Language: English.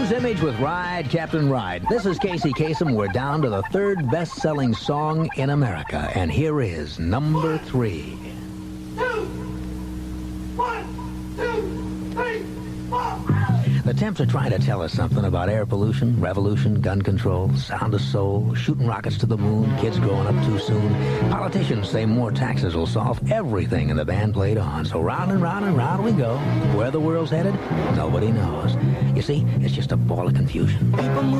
News Image with Ride, Captain Ride. This is Casey Kasem. We're down to the third best-selling song in America, and here is number 3. 2, 1, 2, 3, 4. The Temps are trying to tell us something about air pollution, revolution, gun control, sound of soul, shooting rockets to the moon, kids growing up too soon. Politicians say more taxes will solve everything, and the band played on. So round and round and round we go. Where the world's headed, nobody knows. You see, it's just a ball of confusion.